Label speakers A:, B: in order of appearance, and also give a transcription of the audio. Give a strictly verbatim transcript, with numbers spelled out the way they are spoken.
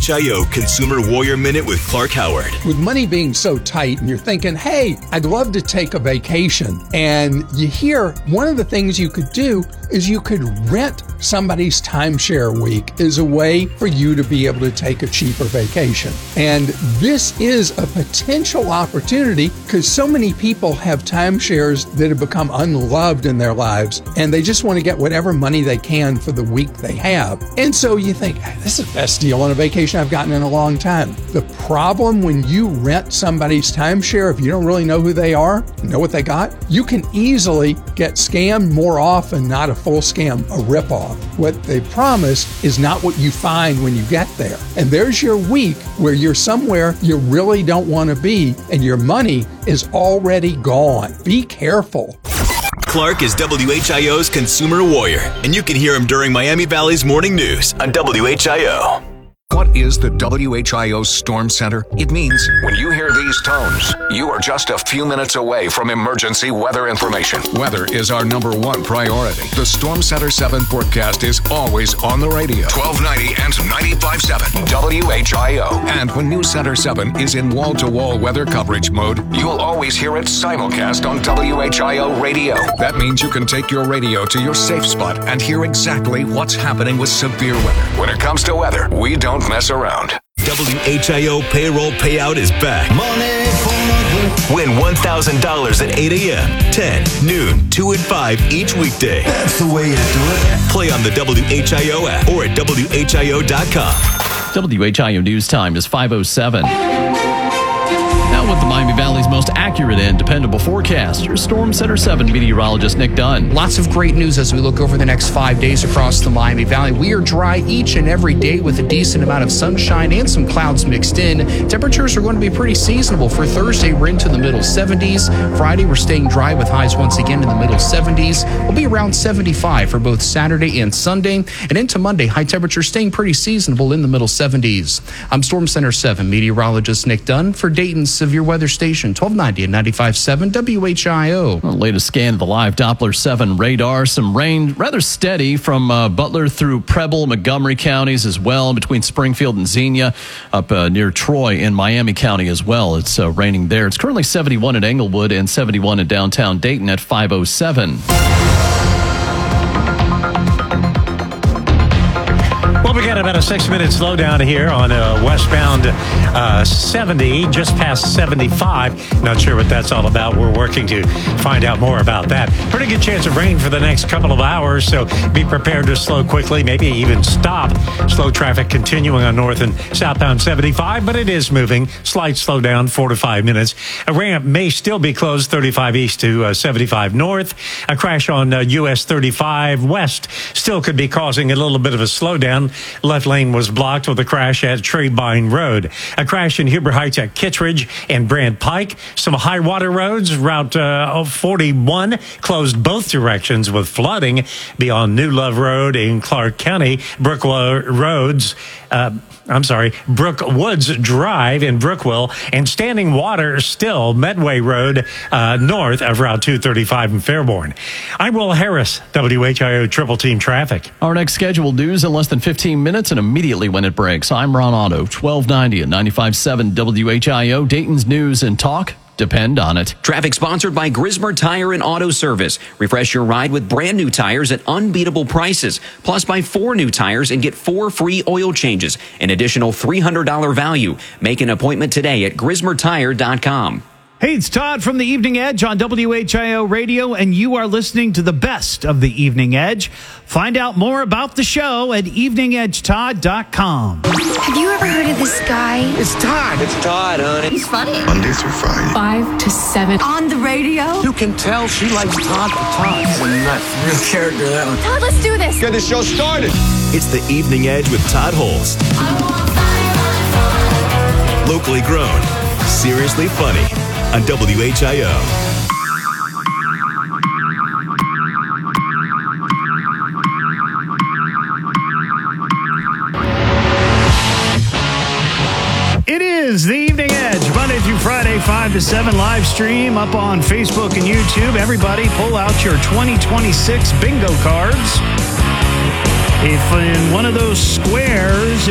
A: H I O Consumer Warrior Minute with Clark Howard.
B: With money being so tight and you're thinking, hey, I'd love to take a vacation. And you hear one of the things you could do is you could rent somebody's timeshare week as a way for you to be able to take a cheaper vacation. And this is a potential opportunity because so many people have timeshares that have become unloved in their lives and they just want to get whatever money they can for the week they have. And so you think, hey, this is the best deal on a vacation I've gotten in a long time. The problem when you rent somebody's timeshare, if you don't really know who they are, know what they got, you can easily get scammed more often, not a full scam, a ripoff. What they promise is not what you find when you get there. And there's your week where you're somewhere you really don't want to be and your money is already gone. Be careful.
A: Clark is W H I O's Consumer Warrior, and you can hear him during Miami Valley's Morning News on W H I O.
C: What is the W H I O Storm Center? It means when you hear these tones, you are just a few minutes away from emergency weather information. Weather is our number one priority. The Storm Center seven forecast is always on the radio. twelve ninety and ninety-five point seven W H I O. And when News Center seven is in wall-to-wall weather coverage mode, you'll always hear it simulcast on W H I O radio. That means you can take your radio to your safe spot and hear exactly what's happening with severe weather. When it comes to weather, we don't mess around.
A: W H I O payroll payout is back.
D: Money for
A: Win one thousand dollars at eight a.m., ten, noon, two, and five each weekday.
D: That's the way you do it.
A: Play on the W H I O app or at W H I O dot com.
E: W H I O News Time is five oh seven. Now with the Miami Valley's most accurate and dependable forecast, your Storm Center seven meteorologist Nick Dunn.
F: Lots of great news as we look over the next five days across the Miami Valley. We are dry each and every day with a decent amount of sunshine and some clouds mixed in. Temperatures are going to be pretty seasonable. For Thursday, we're into the middle seventies. Friday, we're staying dry with highs once again in the middle seventies. We'll be around seventy-five for both Saturday and Sunday. And into Monday, high temperatures staying pretty seasonable in the middle seventies. I'm Storm Center seven meteorologist Nick Dunn for Dayton's Severe Weather Station, twelve ninety and ninety-five point seven W H I O.
E: Well, latest scan of the live Doppler seven radar. Some rain rather steady from uh, Butler through Preble, Montgomery counties as well, between Springfield and Xenia, up uh, near Troy in Miami County as well. It's uh, raining there. It's currently seventy-one at Englewood and seventy-one in downtown Dayton at five oh seven.
G: Well, we got about a six-minute slowdown here on uh, westbound uh, seventy, just past seventy-five. Not sure what that's all about. We're working to find out more about that. Pretty good chance of rain for the next couple of hours, so be prepared to slow quickly, maybe even stop. Slow traffic continuing on north and southbound seventy-five, but it is moving. Slight slowdown, four to five minutes. A ramp may still be closed, thirty-five east to uh, seventy-five north. A crash on uh, U S thirty-five west still could be causing a little bit of a slowdown. Left lane was blocked with a crash at Treebine Road. A crash in Huber Heights at Kittredge and Brand Pike. Some high water roads, Route uh, forty-one, closed both directions with flooding beyond New Love Road in Clark County. Brookville Roads, uh, I'm sorry, Brookwoods Drive in Brookwell, and standing water still Medway Road uh, north of Route two thirty-five in Fairborn. I'm Will Harris, W H I O Triple Team Traffic.
E: Our next scheduled news in less than fifteen minutes and immediately when it breaks. I'm Ron Otto, twelve ninety and ninety-five point seven W H I O, Dayton's News and Talk. Depend on it.
H: Traffic sponsored by Grismer Tire and Auto Service. Refresh your ride with brand new tires at unbeatable prices. Plus, buy four new tires and get four free oil changes. An additional three hundred dollars value. Make an appointment today at grismer tire dot com.
I: Hey, it's Todd from the Evening Edge on W H I O Radio, and you are listening to the best of the Evening Edge. Find out more about the show at evening edge todd dot com.
J: Have you ever heard of this guy?
K: It's Todd. It's Todd, honey.
J: He's funny.
K: Monday through Friday.
J: Five to seven. On the radio?
K: You can tell she likes Todd the Todd. It's a nut. Real character, that one.
J: Todd, let's do this.
K: Get the show started.
A: It's the Evening Edge with Todd Holst. Locally grown, seriously funny on W H I O.
I: It is the Evening Edge, Monday through Friday, five to seven, live stream up on Facebook and YouTube. Everybody pull out your twenty twenty-six bingo cards. If in one of those squares